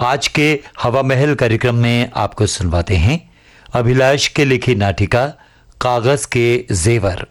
आज के हवा महल कार्यक्रम में आपको सुनवाते हैं अभिलाष के लिखी नाटिका कागज के जेवर।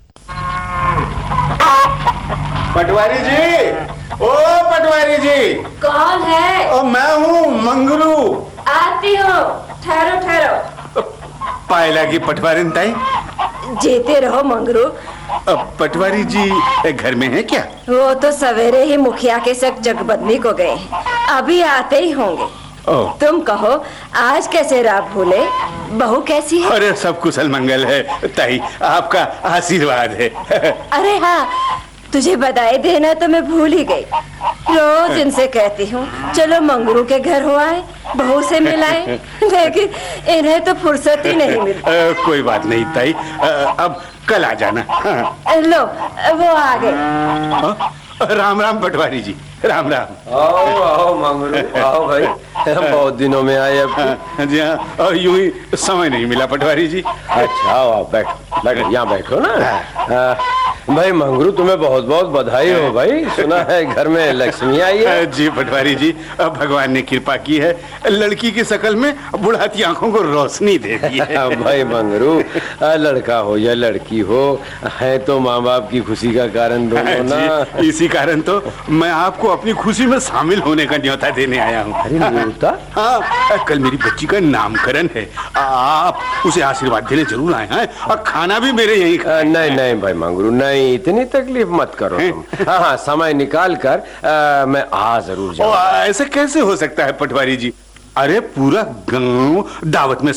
पटवारी जी, ओ पटवारी जी। कौन है? ओ मैं हूँ मंगरू। आती हूँ, ठहरो ठहरो। पायला की पटवारी ताई। जीते रहो मंगरू। पटवारी जी घर में है क्या? वो तो सवेरे ही मुखिया के साथ जगबंदी को गए, अभी आते ही होंगे। तुम कहो आज कैसे रात भूले? बहू कैसी है? अरे सब कुशल मंगल है ताई, आपका आशीर्वाद है। अरे हाँ, तुझे बधाई देना तो मैं भूल ही गई। रोज इनसे कहती हूँ चलो मंगरू के घर हो आए, बहू से मिलाए, लेकिन इन्हें तो फुर्सत ही नहीं मिलती। कोई बात नहीं ताई, अब कल आ जाना। लो वो आ गए। राम राम पटवारी जी, राम राम। आओ आओ मंगरू, आओ भाई। बहुत दिनों में आए अब। जी हाँ, यूं ही समय नहीं मिला पटवारी जी। अच्छा आओ बैठो बैठो, यहाँ बैठो ना। भाई मंगरू तुम्हें बहुत बहुत बधाई हो भाई, सुना है घर में लक्ष्मी आई है। जी पटवारी जी, भगवान ने कृपा की है, लड़की की शक्ल में बुढ़ाती आंखों को रोशनी दे दी है। भाई मंगरू, लड़का हो या लड़की हो, है तो माँ बाप की खुशी का कारण दोनों ना। इसी कारण तो मैं आपको अपनी खुशी में शामिल होने का न्योता देने आया हूँ। अरे न्योता? हाँ, कल मेरी बच्ची का नामकरण है, आप उसे आशीर्वाद देने जरूर आए हैं, और खाना भी मेरे यहीं का। नहीं नहीं भाई मंगरू, नहीं इतनी तकलीफ मत करो तुम। हाँ समय निकाल कर मैं जरूर जाऊँ। ऐसे कैसे हो सकता है पटवारी जी? अरे पूरा गांव दावत में